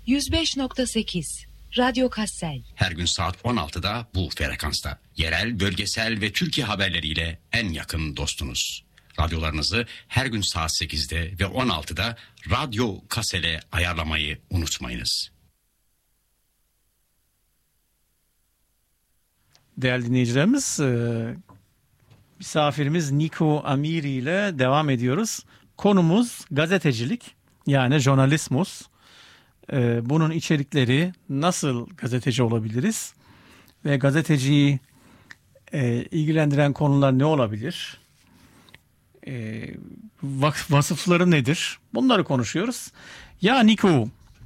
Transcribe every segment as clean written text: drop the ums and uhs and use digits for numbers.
105.8 Radyo Kassel. Her gün saat 16'da bu frekansta. Yerel, bölgesel ve Türkiye haberleriyle en yakın dostunuz. Radyolarınızı her gün saat 8'de ve 16'da Radyo Kassel'e ayarlamayı unutmayınız. Değerli dinleyicilerimiz, misafirimiz Niko Amiri ile devam ediyoruz. Konumuz gazetecilik, yani jurnalismus. Bunun içerikleri, nasıl gazeteci olabiliriz ve gazeteciyi ilgilendiren konular ne olabilir? Vasıfları nedir? Bunları konuşuyoruz. Ja, Nico,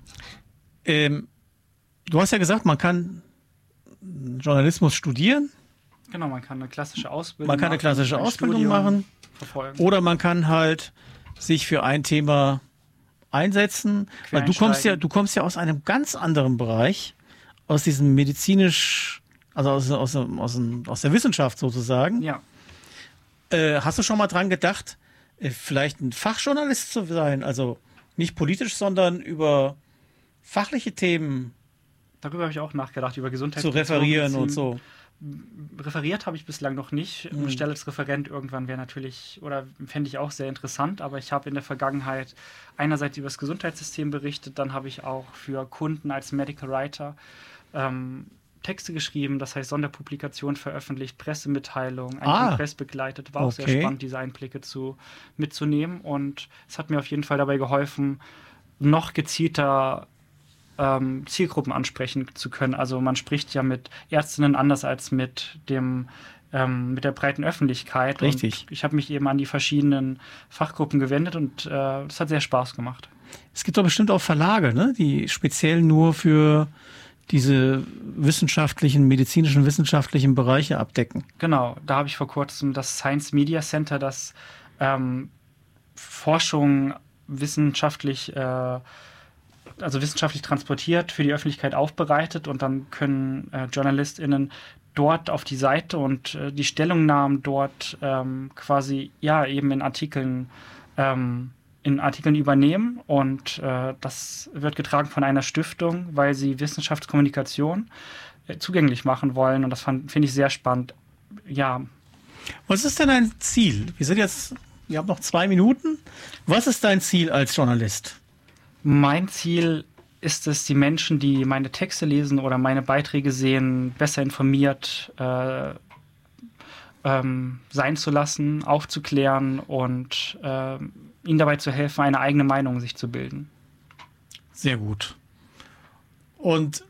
du hast ja gesagt, man kann Journalismus studieren. Genau, man kann eine klassische Ausbildung machen. Man kann eine klassische Ausbildung machen. Oder man kann halt sich für ein Thema einsetzen. Weil du kommst ja aus einem ganz anderen Bereich, aus diesem medizinisch, also aus der Wissenschaft sozusagen. Ja. Hast du schon mal dran gedacht, vielleicht ein Fachjournalist zu sein? Also nicht politisch, sondern über fachliche Themen. Darüber habe ich auch nachgedacht, über Gesundheit zu referieren und so. Referiert habe ich bislang noch nicht. Eine Stelle als Referent irgendwann wäre natürlich, oder fände ich auch sehr interessant, aber ich habe in der Vergangenheit einerseits über das Gesundheitssystem berichtet, dann habe ich auch für Kunden als Medical Writer Texte geschrieben, das heißt Sonderpublikationen veröffentlicht, Pressemitteilungen, einen Kongress begleitet. War auch sehr spannend, diese Einblicke mitzunehmen, und es hat mir auf jeden Fall dabei geholfen, noch gezielter Zielgruppen ansprechen zu können. Also man spricht ja mit Ärztinnen anders als mit der breiten Öffentlichkeit. Richtig. Und ich habe mich eben an die verschiedenen Fachgruppen gewendet, und das hat sehr Spaß gemacht. Es gibt doch bestimmt auch Verlage, ne, die speziell nur für diese medizinischen wissenschaftlichen Bereiche abdecken. Genau, da habe ich vor kurzem das Science Media Center, das Forschung wissenschaftlich transportiert, für die Öffentlichkeit aufbereitet, und dann können JournalistInnen dort auf die Seite und die Stellungnahmen dort quasi eben in Artikeln übernehmen, und das wird getragen von einer Stiftung, weil sie Wissenschaftskommunikation zugänglich machen wollen, und das finde ich sehr spannend. Ja. Was ist denn dein Ziel? Wir haben noch 2 Minuten. Was ist dein Ziel als Journalist? Mein Ziel ist es, die Menschen, die meine Texte lesen oder meine Beiträge sehen, besser informiert sein zu lassen, aufzuklären und ihnen dabei zu helfen, eine eigene Meinung sich zu bilden. Sehr gut. Und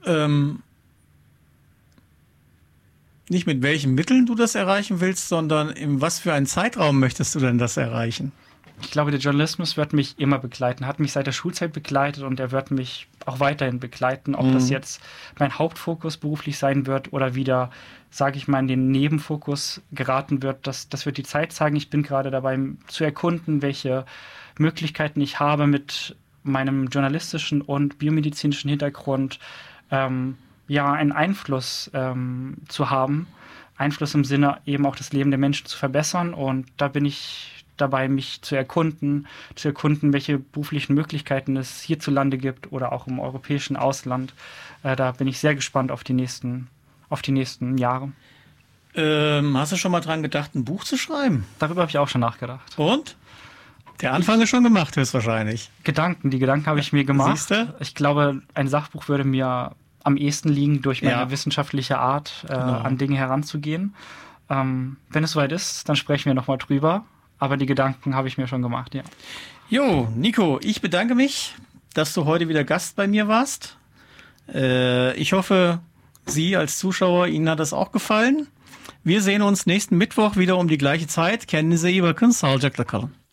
nicht mit welchen Mitteln du das erreichen willst, sondern in was für einen Zeitraum möchtest du denn das erreichen? Ich glaube, der Journalismus wird mich immer begleiten, hat mich seit der Schulzeit begleitet, und er wird mich auch weiterhin begleiten. Ob das jetzt mein Hauptfokus beruflich sein wird oder wieder, sage ich mal, in den Nebenfokus geraten wird, das wird die Zeit zeigen. Ich bin gerade dabei zu erkunden, welche Möglichkeiten ich habe, mit meinem journalistischen und biomedizinischen Hintergrund einen Einfluss zu haben. Einfluss im Sinne, eben auch das Leben der Menschen zu verbessern, und da bin ich dabei, mich zu erkunden, welche beruflichen Möglichkeiten es hierzulande gibt oder auch im europäischen Ausland. Da bin ich sehr gespannt auf die nächsten Jahre. Hast du schon mal dran gedacht, ein Buch zu schreiben? Darüber habe ich auch schon nachgedacht. Und? Der Anfang ist schon gemacht, höchstwahrscheinlich. Die Gedanken habe ich mir gemacht. Siehste? Ich glaube, ein Sachbuch würde mir am ehesten liegen, durch meine wissenschaftliche Art an Dinge heranzugehen. Wenn es soweit ist, dann sprechen wir nochmal drüber. Aber die Gedanken habe ich mir schon gemacht, ja. Jo, Nico, ich bedanke mich, dass du heute wieder Gast bei mir warst. Ich hoffe, Sie als Zuschauer, Ihnen hat das auch gefallen. Wir sehen uns nächsten Mittwoch wieder um die gleiche Zeit. Kendinize iyi bakın, sağlıcakla kalın.